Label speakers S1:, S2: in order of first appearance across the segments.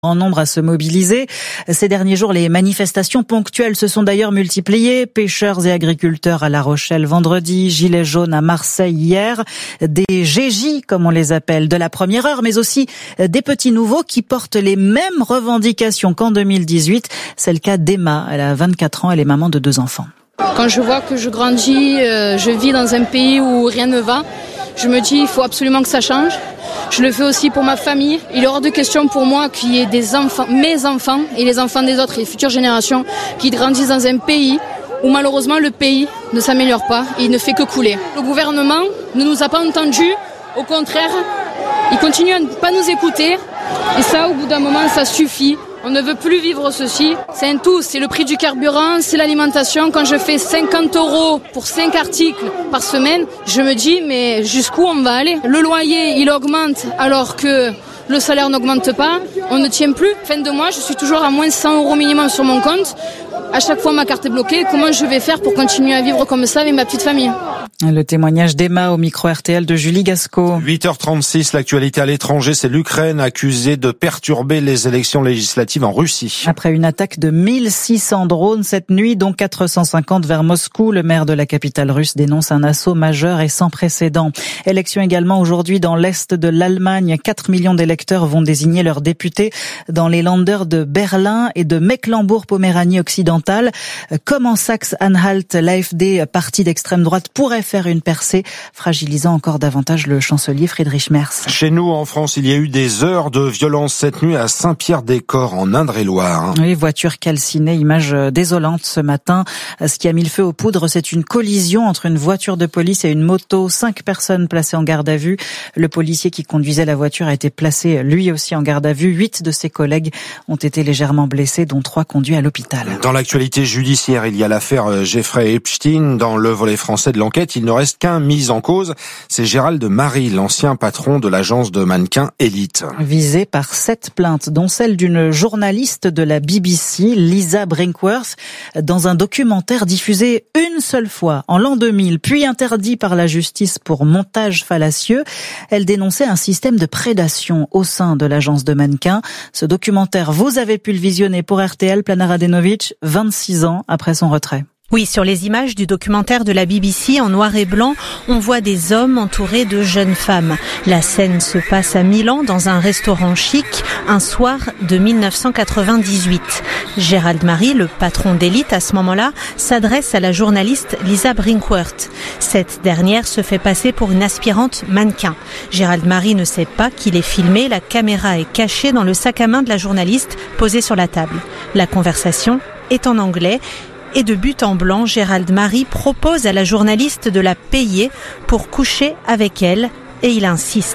S1: En nombre à se mobiliser. Ces derniers jours, les manifestations ponctuelles se sont d'ailleurs multipliées. Pêcheurs et agriculteurs à La Rochelle vendredi, gilets jaunes à Marseille hier, des GJ comme on les appelle, de la première heure, mais aussi des petits nouveaux qui portent les mêmes revendications qu'en 2018. C'est le cas d'Emma, elle a 24 ans, elle est maman de 2 enfants.
S2: Quand je vois que je grandis, je vis dans un pays où rien ne va, je me dis il faut absolument que ça change. Je le fais aussi pour ma famille. Il est hors de question pour moi qu'il y ait des enfants, mes enfants et les enfants des autres et les futures générations qui grandissent dans un pays où malheureusement le pays ne s'améliore pas et il ne fait que couler. Le gouvernement ne nous a pas entendus, au contraire, il continue à ne pas nous écouter et ça au bout d'un moment ça suffit. On ne veut plus vivre ceci. C'est un tout, c'est le prix du carburant, c'est l'alimentation. Quand je fais 50 € pour 5 articles par semaine, je me dis mais jusqu'où on va aller ? Le loyer, il augmente alors que le salaire n'augmente pas. On ne tient plus. Fin de mois, je suis toujours à moins 100 € minimum sur mon compte. À chaque fois, ma carte est bloquée. Comment je vais faire pour continuer à vivre comme ça avec ma petite famille ?
S1: Le témoignage d'Emma au micro RTL de Julie Gasco.
S3: 8h36, l'actualité à l'étranger, c'est l'Ukraine accusée de perturber les élections législatives en Russie.
S1: Après une attaque de 1600 drones cette nuit, dont 450 vers Moscou, le maire de la capitale russe dénonce un assaut majeur et sans précédent. Élection également aujourd'hui dans l'est de l'Allemagne. 4 millions d'électeurs vont désigner leurs députés dans les Länder de Berlin et de Mecklembourg-Poméranie occidentale. Comme en Saxe-Anhalt, l'AfD, parti d'extrême droite, pourrait faire une percée, fragilisant encore davantage le chancelier Friedrich Merz.
S3: Chez nous, en France, il y a eu des heures de violence cette nuit à Saint-Pierre-des-Corps, en Indre-et-Loire.
S1: Oui, voiture calcinée, image désolante ce matin. Ce qui a mis le feu aux poudres, c'est une collision entre une voiture de police et une moto. 5 personnes placées en garde à vue. Le policier qui conduisait la voiture a été placé lui aussi en garde à vue. 8 de ses collègues ont été légèrement blessés, dont 3 conduits à l'hôpital.
S3: Dans l'actualité judiciaire, il y a l'affaire Jeffrey Epstein. Dans le volet français de l'enquête, il ne reste qu'un mis en cause. C'est Gérald Marie, l'ancien patron de l'agence de mannequins Elite.
S1: Visé par 7 plaintes, dont celle d'une journaliste de la BBC, Lisa Brinkworth, dans un documentaire diffusé une seule fois en l'an 2000, puis interdit par la justice pour montage fallacieux. Elle dénonçait un système de prédation au sein de l'agence de mannequins. Ce documentaire, vous avez pu le visionner pour RTL, Plana Radenovic, 26 ans après son retrait.
S4: Oui, sur les images du documentaire de la BBC en noir et blanc, on voit des hommes entourés de jeunes femmes. La scène se passe à Milan dans un restaurant chic, un soir de 1998. Gérald Marie, le patron d'Elite à ce moment-là, s'adresse à la journaliste Lisa Brinkworth. Cette dernière se fait passer pour une aspirante mannequin. Gérald Marie ne sait pas qu'il est filmé, la caméra est cachée dans le sac à main de la journaliste posé sur la table. La conversation est en anglais. Et de but en blanc, Gérald Marie propose à la journaliste de la payer pour coucher avec elle et il insiste.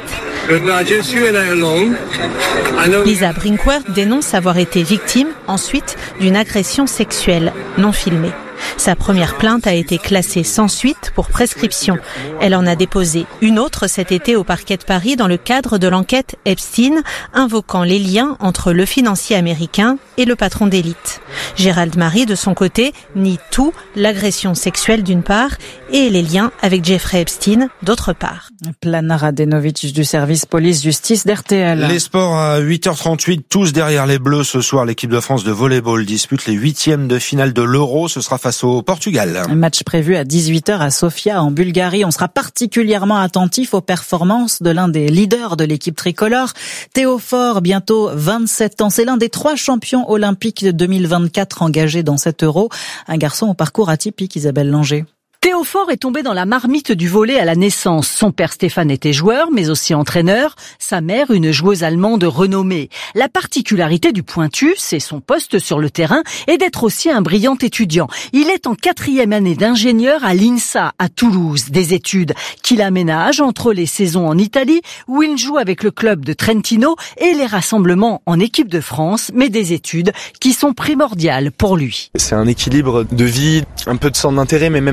S4: Lisa Brinkworth dénonce avoir été victime ensuite d'une agression sexuelle non filmée. Sa première plainte a été classée sans suite pour prescription. Elle en a déposé une autre cet été au parquet de Paris dans le cadre de l'enquête Epstein, invoquant les liens entre le financier américain et le patron d'Elite. Gérald Marie, de son côté, nie tout, l'agression sexuelle d'une part et les liens avec Jeffrey Epstein d'autre part.
S1: Plana Radenovic du service police-justice d'RTL.
S3: Les sports à 8h38, tous derrière les Bleus ce soir. L'équipe de France de volleyball dispute les 8e de finale de l'Euro. Ce sera face au Portugal.
S1: Un match prévu à 18h à Sofia en Bulgarie. On sera particulièrement attentif aux performances de l'un des leaders de l'équipe tricolore. Théo Faure, bientôt 27 ans. C'est l'un des 3 champions olympiques de 2024 engagés dans cet Euro. Un garçon au parcours atypique, Isabelle Langer.
S5: Théo Faure est tombé dans la marmite du volley à la naissance. Son père Stéphane était joueur, mais aussi entraîneur. Sa mère, une joueuse allemande renommée. La particularité du pointu, c'est son poste sur le terrain et d'être aussi un brillant étudiant. Il est en 4e année d'ingénieur à l'INSA, à Toulouse. Des études qu'il aménage entre les saisons en Italie, où il joue avec le club de Trentino, et les rassemblements en équipe de France, mais des études qui sont primordiales pour lui.
S6: C'est un équilibre de vie, un peu de centre d'intérêt, mais même de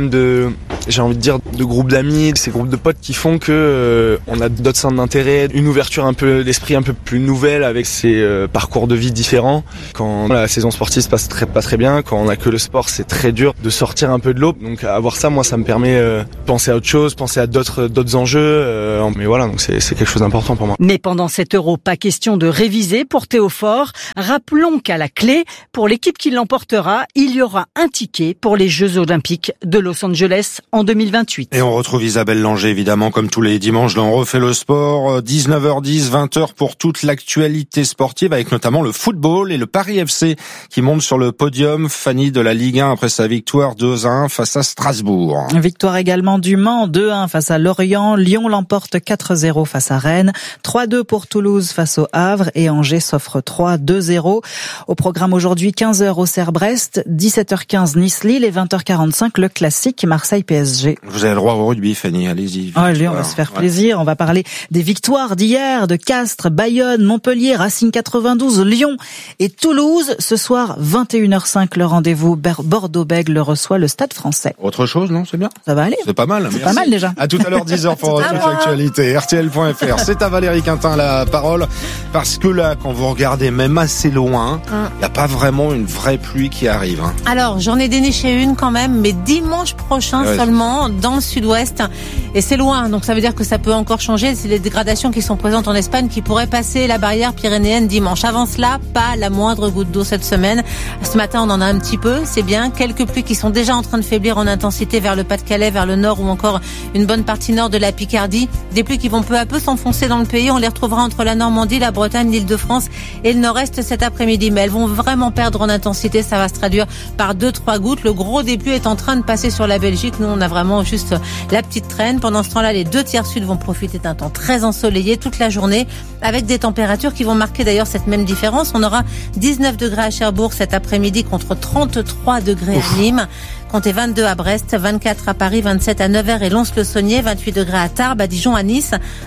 S6: j'ai envie de dire, de groupes d'amis, ces groupes de potes qui font que on a d'autres centres d'intérêt, une ouverture un peu d'esprit un peu plus nouvelle avec ces parcours de vie différents. Quand la saison sportive se passe pas très bien, quand on a que le sport, c'est très dur de sortir un peu de l'eau. Donc avoir ça, moi, ça me permet de penser à autre chose, penser à d'autres enjeux. Mais voilà, donc c'est quelque chose d'important pour moi.
S5: Mais pendant cet Euro, pas question de réviser pour Théo Faure. Rappelons qu'à la clé, pour l'équipe qui l'emportera, il y aura un ticket pour les Jeux Olympiques de Los Angeles en 2028.
S3: Et on retrouve Isabelle Langer, évidemment, comme tous les dimanches dans On refait le sport, 19h10, 20h pour toute l'actualité sportive, avec notamment le football et le Paris FC qui monte sur le podium. Fanny, de la Ligue 1 après sa victoire 2-1 face à Strasbourg.
S1: Victoire également du Mans, 2-1 face à Lorient. Lyon l'emporte 4-0 face à Rennes. 3-2 pour Toulouse face au Havre et Angers s'offre 3-2-0. Au programme aujourd'hui, 15h Auxerre-Brest, 17h15 Nice-Lille et 20h45 le classique Marseille-PSG.
S3: Vous avez le droit au rugby, Fanny, allez-y.
S1: Allez, on va se faire plaisir. On va parler des victoires d'hier, de Castres, Bayonne, Montpellier, Racing 92, Lyon et Toulouse. Ce soir, 21h05, le rendez-vous. Bordeaux-Bègles reçoit le Stade Français.
S3: Autre chose, non? C'est bien?
S1: Ça va aller?
S3: C'est pas mal.
S1: C'est pas mal déjà.
S3: À tout à l'heure, 10h pour toute l'actualité. RTL.fr. C'est à Valérie Quintin la parole. Parce que là, quand vous regardez même assez loin, il n'y a pas vraiment une vraie pluie qui arrive.
S7: Alors, j'en ai déniché une quand même, mais dimanche prochain seulement, dans le sud-ouest. Et c'est loin, donc ça veut dire que ça peut encore changer. C'est les dégradations qui sont présentes en Espagne qui pourraient passer la barrière pyrénéenne dimanche. Avant cela, pas la moindre goutte d'eau cette semaine. Ce matin, on en a un petit peu, c'est bien. Quelques pluies qui sont déjà en train de faiblir en intensité vers le Pas-de-Calais, vers le nord ou encore une bonne partie nord de la Picardie. Des pluies qui vont peu à peu s'enfoncer dans le pays. On les retrouvera entre la Normandie, la Bretagne, l'Île-de-France et le nord-est cet après-midi. Mais elles vont vraiment perdre en intensité. Ça va se traduire par 2-3 gouttes. Le gros des pluies est en train de passer sur la Belgique. Nous, on a vraiment juste la petite traîne. Pendant ce temps-là, les 2 tiers sud vont profiter d'un temps très ensoleillé toute la journée avec des températures qui vont marquer d'ailleurs cette même différence. On aura 19 degrés à Cherbourg cet après-midi contre 33 degrés à Nîmes. Comptez 22 à Brest, 24 à Paris, 27 à Nevers et Lons-le-Saunier, 28 degrés à Tarbes, à Dijon, à Nice,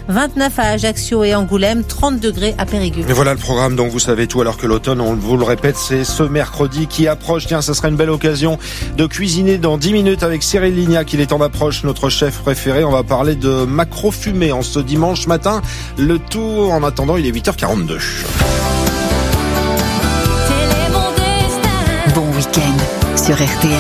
S7: 29 à Ajaccio et Angoulême, 30 degrés à Périgueux.
S3: Et voilà le programme dont vous savez tout, alors que l'automne, on vous le répète, c'est ce mercredi qui approche. Tiens, ça serait une belle occasion de cuisiner dans 10 minutes avec Cyril Lignac. Il est en approche, notre chef préféré. On va parler de maquereau fumé en ce dimanche matin. Le tout, en attendant, il est 8h42.
S8: Bon week-end sur RTL.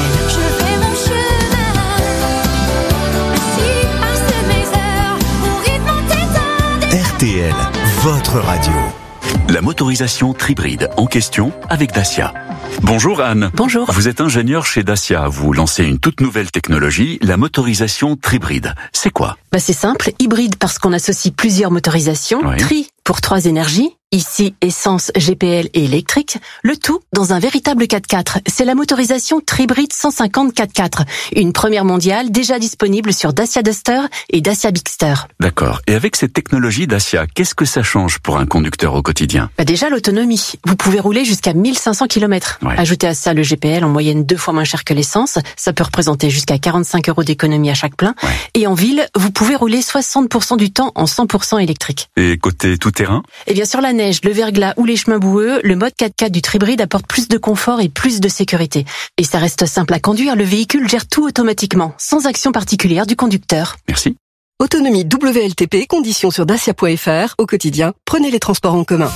S9: RTL, votre radio.
S10: La motorisation Tribride en question avec Dacia. Bonjour Anne.
S8: Bonjour.
S10: Vous êtes ingénieur chez Dacia. Vous lancez une toute nouvelle technologie, la motorisation Tribride. C'est quoi?
S8: C'est simple, hybride parce qu'on associe plusieurs motorisations. Oui. Tri pour 3 énergies. Ici, essence, GPL et électrique. Le tout dans un véritable 4x4. C'est la motorisation Tribride 150 4x4. Une première mondiale déjà disponible sur Dacia Duster et Dacia Bigster.
S10: D'accord. Et avec cette technologie Dacia, qu'est-ce que ça change pour un conducteur au quotidien?
S8: Déjà l'autonomie. Vous pouvez rouler jusqu'à 1500 km. Ouais. Ajoutez à ça le GPL en moyenne 2 fois moins cher que l'essence. Ça peut représenter jusqu'à 45 € d'économie à chaque plein. Ouais. Et en ville, vous pouvez rouler 60% du temps en 100% électrique.
S10: Et côté tout-terrain?
S8: Eh bien sur la neige, le verglas ou les chemins boueux, le mode 4x4 du Tribride apporte plus de confort et plus de sécurité. Et ça reste simple à conduire, le véhicule gère tout automatiquement, sans action particulière du conducteur.
S10: Merci.
S11: Autonomie WLTP, conditions sur dacia.fr. Au quotidien, prenez les transports en commun.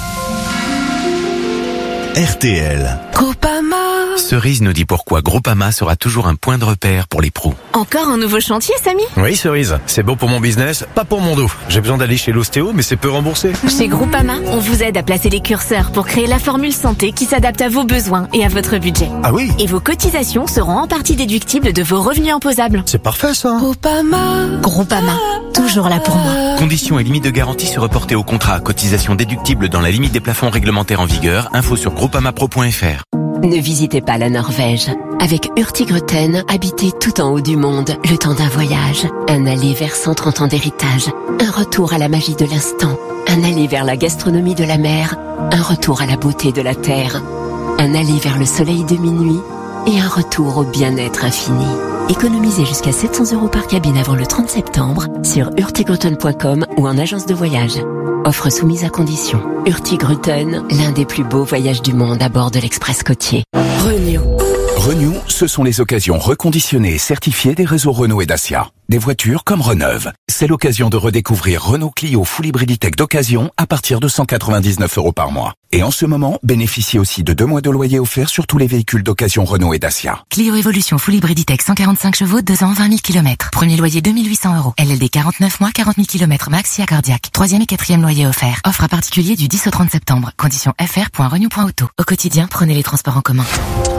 S9: RTL.
S12: Groupama.
S13: Cerise nous dit pourquoi Groupama sera toujours un point de repère pour les pros.
S12: Encore un nouveau chantier, Samy?
S13: Oui, Cerise. C'est beau pour mon business, pas pour mon dos. J'ai besoin d'aller chez l'ostéo, mais c'est peu remboursé.
S12: Chez Groupama, on vous aide à placer les curseurs pour créer la formule santé qui s'adapte à vos besoins et à votre budget.
S13: Ah oui?
S12: Et vos cotisations seront en partie déductibles de vos revenus imposables.
S13: C'est parfait, ça.
S12: Groupama, toujours là pour moi.
S13: Conditions et limites de garantie se reporter au contrat. Cotisation déductible dans la limite des plafonds réglementaires en vigueur. Info sur groupamapro.fr.
S14: Ne visitez pas la Norvège. Avec Hurtigruten, habitez tout en haut du monde, le temps d'un voyage. Un aller vers 130 ans d'héritage. Un retour à la magie de l'instant. Un aller vers la gastronomie de la mer. Un retour à la beauté de la terre. Un aller vers le soleil de minuit. Et un retour au bien-être infini. Économisez jusqu'à 700 € par cabine avant le 30 septembre sur hurtigruten.com ou en agence de voyage. Offre soumise à condition. Hurtigruten, l'un des plus beaux voyages du monde à bord de l'Express côtier.
S12: Renew.
S15: Renew, ce sont les occasions reconditionnées et certifiées des réseaux Renault et Dacia. Des voitures comme reneuves. C'est l'occasion de redécouvrir Renault Clio Full Hybriditech d'occasion à partir de 199 € par mois. Et en ce moment, bénéficiez aussi de 2 mois de loyer offert sur tous les véhicules d'occasion Renault et Dacia.
S16: Clio Evolution Full Hybriditech 145 chevaux, 2 ans, 20 000 km. Premier loyer 2 800 €. LLD 49 mois, 40 000 km max, SIA cardiaque. 3e et 4e loyer offert. Offre à particulier du 10 au 30 septembre. Conditions fr.renew.auto. Au quotidien, prenez les transports en commun.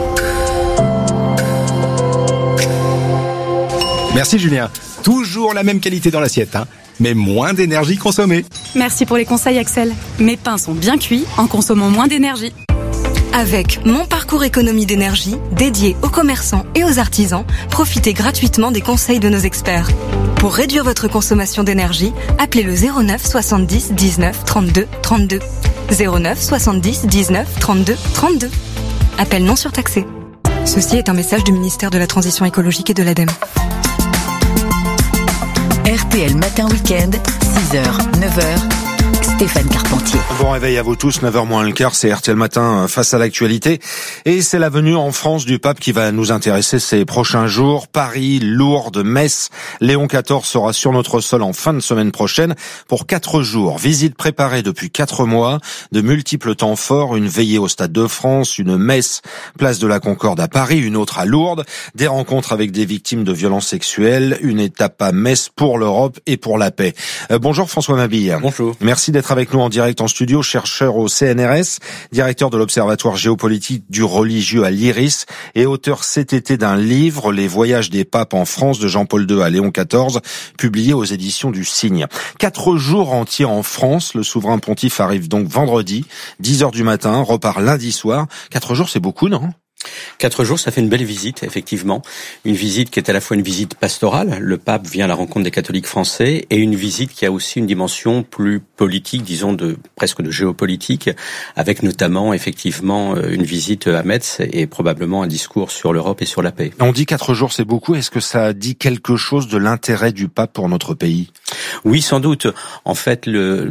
S17: Merci Julien. Toujours la même qualité dans l'assiette, mais moins d'énergie consommée.
S18: Merci pour les conseils Axel. Mes pains sont bien cuits en consommant moins d'énergie.
S19: Avec Mon Parcours Économie d'énergie, dédié aux commerçants et aux artisans, profitez gratuitement des conseils de nos experts. Pour réduire votre consommation d'énergie, appelez le 09 70 19 32 32. 09 70 19 32 32. Appel non surtaxé. Ceci est un message du ministère de la Transition écologique et de l'ADEME.
S20: RTL Matin Week-end, 6h, 9h, Stéphane Carpentier.
S3: Bon réveil à vous tous, 9h moins le quart, c'est RTL Matin face à l'actualité. Et c'est la venue en France du pape qui va nous intéresser ces prochains jours. Paris, Lourdes, Metz. Léon XIV sera sur notre sol en fin de semaine prochaine pour 4 jours. Visite préparée depuis 4 mois, de multiples temps forts, une veillée au Stade de France, une messe place de la Concorde à Paris, une autre à Lourdes, des rencontres avec des victimes de violences sexuelles, une étape à Metz pour l'Europe et pour la paix. Bonjour François Mabille.
S21: Bonjour.
S3: Merci d'être avec nous en direct en studio, chercheur au CNRS, directeur de l'Observatoire géopolitique du religieux à l'IRIS et auteur cet été d'un livre, Les voyages des papes en France de Jean-Paul II à Léon XIV, publié aux éditions du Cygne. 4 jours entiers en France, le souverain pontife arrive donc vendredi, 10h du matin, repart lundi soir. 4 jours, c'est beaucoup, non ?
S21: 4 jours, ça fait une belle visite, effectivement. Une visite qui est à la fois une visite pastorale, le pape vient à la rencontre des catholiques français, et une visite qui a aussi une dimension plus politique, disons presque de géopolitique, avec notamment, effectivement, une visite à Metz et probablement un discours sur l'Europe et sur la paix.
S3: On dit 4 jours, c'est beaucoup. Est-ce que ça dit quelque chose de l'intérêt du pape pour notre pays ?
S21: Oui, sans doute. En fait,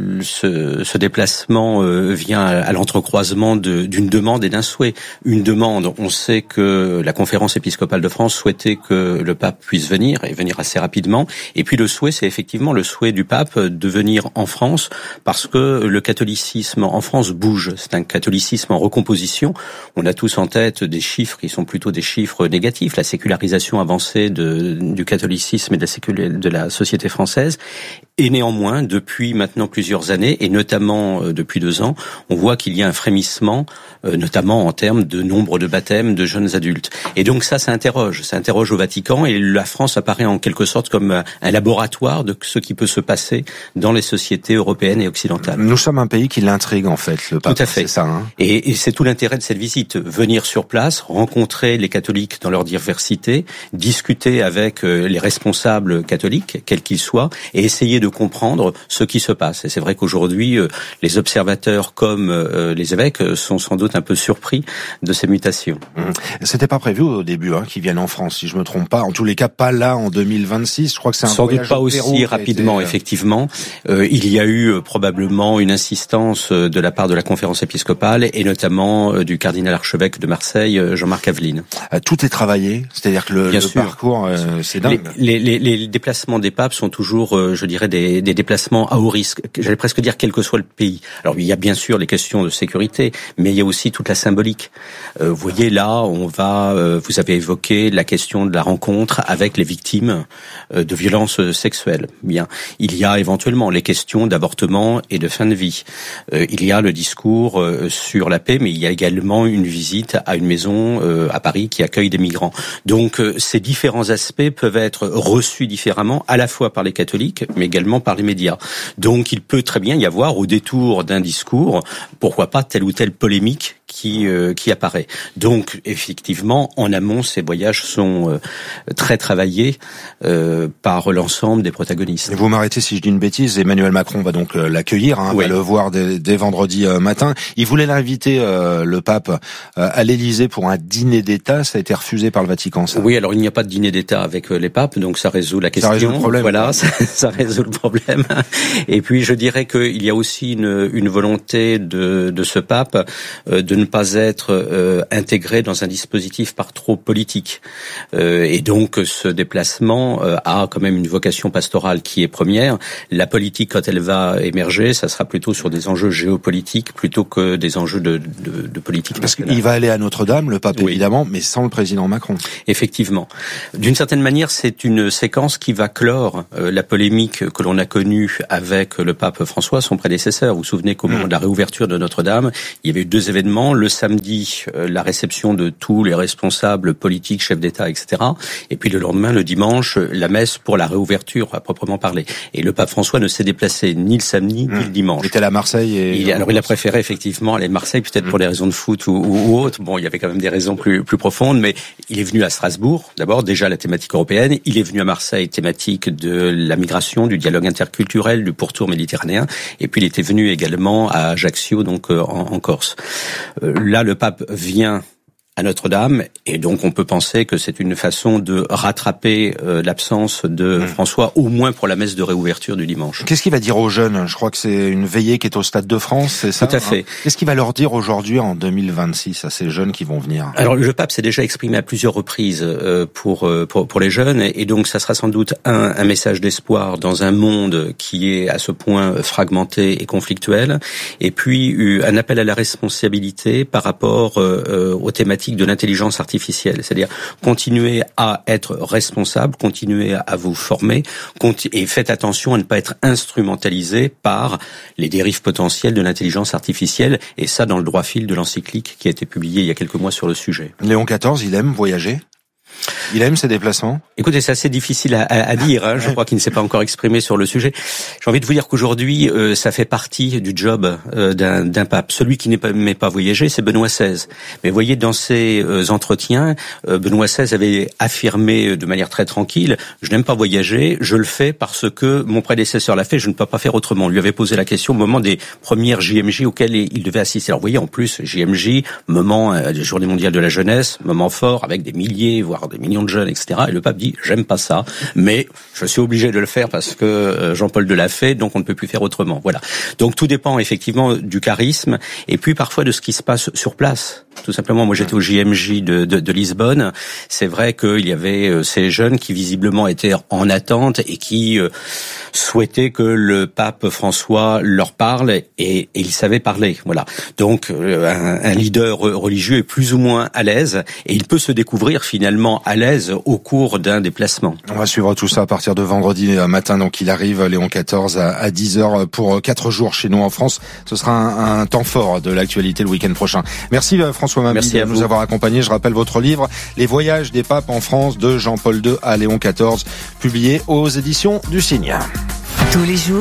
S21: ce déplacement vient à l'entrecroisement d'une demande et d'un souhait. Une demande, on sait que la conférence épiscopale de France souhaitait que le pape puisse venir, et venir assez rapidement. Et puis le souhait, c'est effectivement le souhait du pape de venir en France, parce que le catholicisme en France bouge. C'est un catholicisme en recomposition. On a tous en tête des chiffres qui sont plutôt des chiffres négatifs, la sécularisation avancée du catholicisme et de la société française. Et néanmoins, depuis maintenant plusieurs années, et notamment depuis 2 ans, on voit qu'il y a un frémissement, notamment en termes de nombre de baptêmes de jeunes adultes. Et donc ça interroge au Vatican, et la France apparaît en quelque sorte comme un laboratoire de ce qui peut se passer dans les sociétés européennes et occidentales.
S3: Nous sommes un pays qui l'intrigue en fait, le pape.
S21: Tout à fait.
S3: C'est ça, hein.
S21: Et c'est tout l'intérêt de cette visite, venir sur place, rencontrer les catholiques dans leur diversité, discuter avec les responsables catholiques, quels qu'ils soient, et essayer de comprendre ce qui se passe. Et c'est vrai qu'aujourd'hui, les observateurs comme les évêques sont sans doute un peu surpris de ces mutations.
S3: C'était pas prévu au début qu'ils viennent en France, si je me trompe pas. En tous les cas, pas là en 2026. Je crois que c'est un
S21: sans
S3: voyage
S21: doute pas
S3: au
S21: aussi
S3: Pérou
S21: rapidement, effectivement. Il y a eu probablement une insistance de la part de la conférence épiscopale et notamment du cardinal archevêque de Marseille, Jean-Marc Aveline.
S3: Tout est travaillé, c'est-à-dire que le parcours, c'est dingue.
S21: Les déplacements des papes sont toujours, je dirais, des déplacements à haut risque. J'allais presque dire quel que soit le pays. Alors il y a bien sûr les questions de sécurité, mais il y a aussi toute la symbolique. Vous voyez là, vous avez évoqué la question de la rencontre avec les victimes de violences sexuelles. Bien, il y a éventuellement les questions d'avortement et de fin de vie. Il y a le discours sur la paix, mais il y a également une visite à une maison à Paris qui accueille des migrants. Donc ces différents aspects peuvent être reçus différemment, à la fois par les catholiques, mais également par les médias. Donc il peut très bien y avoir, au détour d'un discours, pourquoi pas telle ou telle polémique qui apparaît. Donc effectivement, en amont, ces voyages sont très travaillés par l'ensemble des protagonistes.
S3: Et vous m'arrêtez si je dis une bêtise, Emmanuel Macron va donc l'accueillir,
S21: oui.
S3: Va le voir dès vendredi matin. Il voulait l'inviter, le pape, à l'Élysée pour un dîner d'État, ça a été refusé par le Vatican, ça.
S21: Oui, alors il n'y a pas de dîner d'État avec les papes, donc ça résout la question.
S3: Ça résout le problème.
S21: Voilà, ça résout le problème. Et puis je dirais qu'il y a aussi une volonté de ce pape de ne pas être intégré dans un dispositif par trop politique. Et donc ce déplacement a quand même une vocation pastorale qui est première. La politique, quand elle va émerger, ça sera plutôt sur des enjeux géopolitiques plutôt que des enjeux de politique nationale.
S3: Parce qu'il va aller à Notre-Dame, le pape évidemment, mais sans le président Macron.
S21: Effectivement. D'une certaine manière, c'est une séquence qui va clore la polémique que l'on a connue avec le pape François, son prédécesseur. Vous vous souvenez qu'au moment de la réouverture de Notre-Dame, il y avait eu 2 événements. Le samedi, la réception de tous les responsables politiques, chefs d'État, etc. Et puis le lendemain, le dimanche, la messe pour la réouverture à proprement parler. Et le pape François ne s'est déplacé ni le samedi ni le dimanche.
S3: Il était à Marseille.
S21: Alors il a préféré effectivement aller à Marseille, peut-être pour des raisons de foot ou autre. Bon, il y avait quand même des raisons plus profondes, mais il est venu à Strasbourg. D'abord, déjà la thématique européenne. Il est venu à Marseille, thématique de la migration, du dialogue interculturel, du pourtour méditerranéen. Et puis il était venu également à Ajaccio, donc en Corse. Là, le pape vient à Notre-Dame, et donc on peut penser que c'est une façon de rattraper l'absence de François, au moins pour la messe de réouverture du dimanche.
S3: Qu'est-ce qu'il va dire aux jeunes? Je crois que c'est une veillée qui est au Stade de France, c'est ça?
S21: Tout à fait.
S3: Qu'est-ce qu'il va leur dire aujourd'hui en 2026 à ces jeunes qui vont venir?
S21: Alors le pape s'est déjà exprimé à plusieurs reprises pour les jeunes, et donc ça sera sans doute un message d'espoir dans un monde qui est à ce point fragmenté et conflictuel, et puis un appel à la responsabilité par rapport aux thématiques de l'intelligence artificielle, c'est-à-dire continuer à être responsable, continuer à vous former, et faites attention à ne pas être instrumentalisé par les dérives potentielles de l'intelligence artificielle, et ça dans le droit fil de l'encyclique qui a été publiée il y a quelques mois sur le sujet.
S3: Léon XIV, il aime voyager? Il aime ses déplacements?
S21: Écoutez, c'est assez difficile à dire. Hein. Je crois qu'il ne s'est pas encore exprimé sur le sujet. J'ai envie de vous dire qu'aujourd'hui, ça fait partie du job d'un pape. Celui qui n'aimait pas voyager, c'est Benoît XVI. Mais vous voyez, dans ses entretiens, Benoît XVI avait affirmé de manière très tranquille, je n'aime pas voyager, je le fais parce que mon prédécesseur l'a fait, je ne peux pas faire autrement. On lui avait posé la question au moment des premières JMJ auxquelles il devait assister. Alors vous voyez, en plus, JMJ, moment des Journées mondiales de la jeunesse, moment fort avec des milliers, voire des millions de jeunes, etc. Et le pape dit, j'aime pas ça, mais je suis obligé de le faire parce que Jean-Paul II l'a fait, donc on ne peut plus faire autrement. Voilà. Donc tout dépend effectivement du charisme, et puis parfois de ce qui se passe sur place. Tout simplement, moi j'étais au JMJ de Lisbonne. C'est vrai qu'il y avait ces jeunes qui visiblement étaient en attente et qui souhaitaient que le pape François leur parle, et ils savaient parler. Voilà. Donc un leader religieux est plus ou moins à l'aise, et il peut se découvrir finalement à l'aise au cours d'un déplacement.
S3: On va suivre tout ça à partir de vendredi matin. Donc il arrive, Léon XIV, à 10h pour 4 jours chez nous en France. Ce sera un temps fort de l'actualité le week-end prochain. Merci François Mabille de nous avoir accompagnés. Je rappelle votre livre, Les voyages des papes en France, de Jean-Paul II à Léon XIV, publié aux éditions du Cygne.
S20: Tous les jours,